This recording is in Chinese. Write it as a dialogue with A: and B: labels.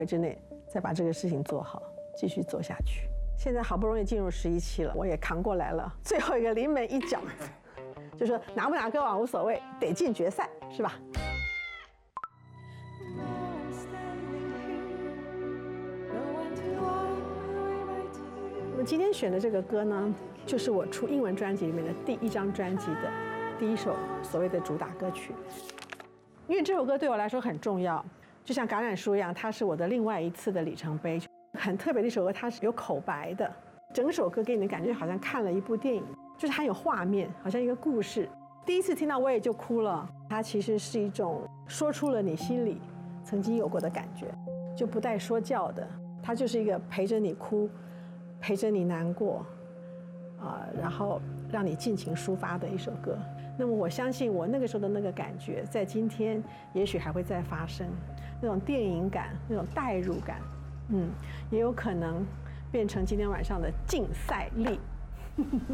A: 之内再把这个事情做好，继续做下去。现在好不容易进入11期了，我也扛过来了，最后一个临门一脚，就说拿不拿歌王无所谓，得进决赛，是吧？那么今天选的这个歌呢，就是我出英文专辑里面的第一张专辑的第一首所谓的主打歌曲。因为这首歌对我来说很重要，就像橄榄树一样，它是我的另外一次的里程碑。很特别的一首歌，它是有口白的，整首歌给你的感觉好像看了一部电影，就是它有画面，好像一个故事。第一次听到我也就哭了，它其实是一种说出了你心里曾经有过的感觉，就不带说教的，它就是一个陪着你哭，陪着你难过，然后让你尽情抒发的一首歌。那么我相信我那个时候的那个感觉，在今天也许还会再发生，那种电影感，那种代入感，也有可能变成今天晚上的竞赛力。